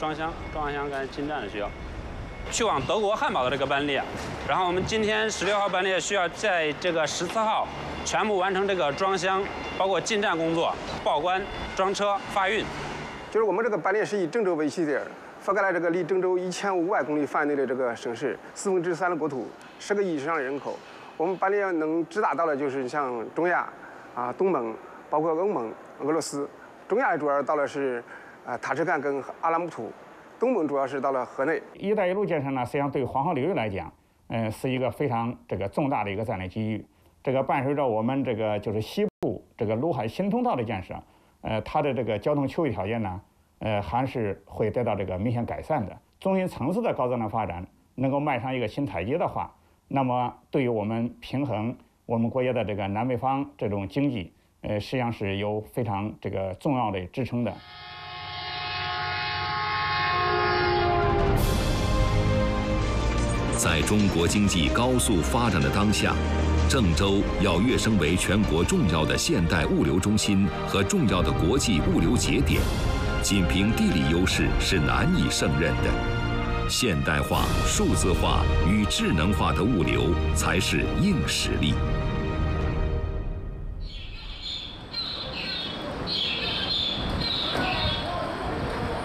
装箱跟进站的需要。去往德国汉堡的这个班列，然后我们今天16号班列需要在这个14号全部完成这个装箱，包括进站工作、报关、装车、发运。 就是我们这个班列是以郑州为起点，覆盖了这个离郑州1500公里范围内的这个省市，3/4的国土，10个亿以上的人口。我们班列能直达到的就是像中亚、东盟，包括欧盟、俄罗斯。中亚主要到的是塔什干跟阿拉木图，东盟主要是到了河内。 “一带一路”建设呢，实际上对黄河流域来讲，是一个非常重大的一个战略机遇。这个伴随着我们就是西部这个陆海新通道的建设，它的这个交通区域条件呢，还是会得到明显改善的。中心城市的高质量发展能够迈上一个新台阶的话，那么对于我们平衡我们国家的南北方这种经济，实际上是有非常重要的支撑的。 在中国经济高速发展的当下，郑州要跃升为全国重要的现代物流中心和重要的国际物流节点，仅凭地理优势是难以胜任的。现代化、数字化与智能化的物流才是硬实力。